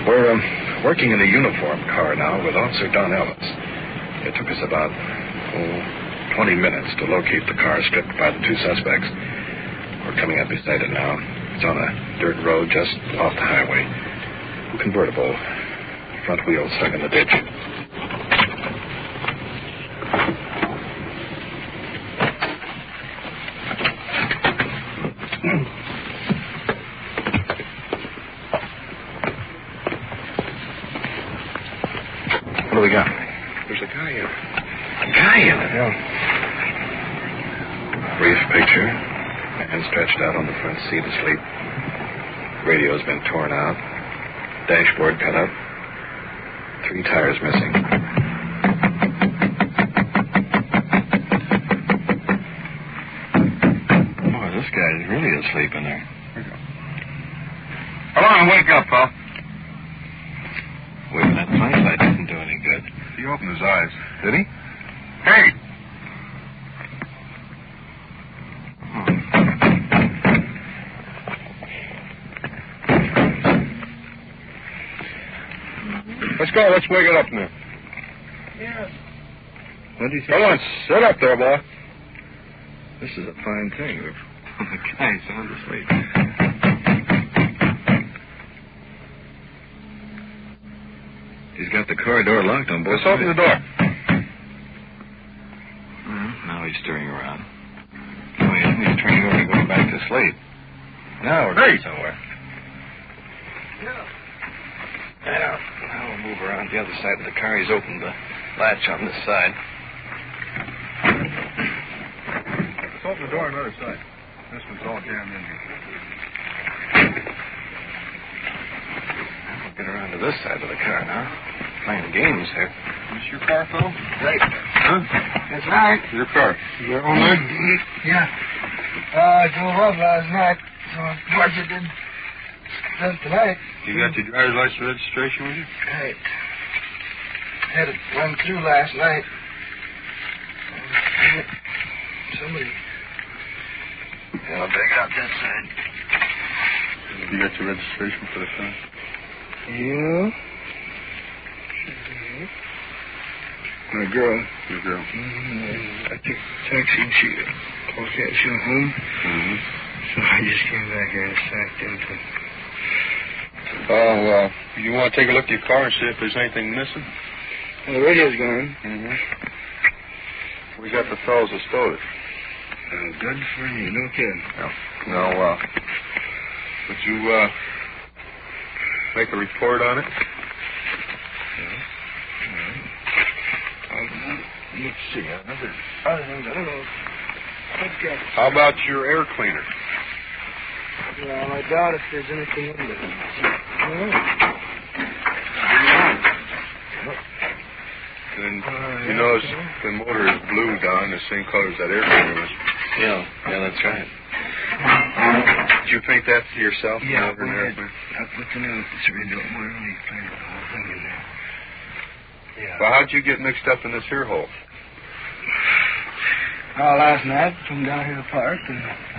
We're working in a uniform car now with Officer Don Ellis. It took us about 20 minutes to locate the car stripped by the two suspects. We're coming up beside it now. It's on a dirt road just off the highway. Convertible. Front wheel stuck in the ditch. What do we got? There's a guy in it. A guy in it? Yeah. Brief picture. Man stretched out on the front seat asleep. Radio's been torn out. Dashboard cut up. 3 tires missing. Boy, this guy's really asleep in there. Come on, wake up, pal. Waving that flashlight didn't do any good. He opened his eyes. Did he? Hey! Let's go. Let's wake it up now. Yes. What did he say? Come on, sit up there, boy. This is a fine thing. The guy's sound asleep. He's got the car door locked on both Let's open the door. Now he's stirring around. No, he isn't. He's turning over and going back to sleep. Now we're going somewhere. Yeah. Now we'll move around the other side of the car. He's opened the latch on this side. Let's open the door on the other side. This one's all jammed in here. We'll get around to this side of the car now. Playing games here. Is this your car, fellow? Right. Huh? That's right. Your car. Is that all night? Yeah. I drove up last night, so of course it didn't tonight. You got your driver's license registration with you? Right. Had it run through last night. Somebody. Yeah, I'll back out that side. You got your registration for the car? Yeah. My girl. Your girl. I took a taxi and she went home. Mm-hmm. So I just came back here and sacked into it. Oh, you want to take a look at your car and see if there's anything missing? Well, the radio's gone. Mm-hmm. We got the fellows that stole it. Good for you. No kidding. Now, would you, make a report on it? Let's see. Other things, I don't know. How about your air cleaner? Yeah, I doubt if there's anything in there. And you notice the motor is blue, Don, the same color as that air cleaner was. Yeah, that's right. Did you paint that to yourself? Yeah, Motor and air cleaner? I put the new radio. We're only playing the whole thing in there. Yeah. Well, how'd you get mixed up in this here hole? Last night, from down here in the park, and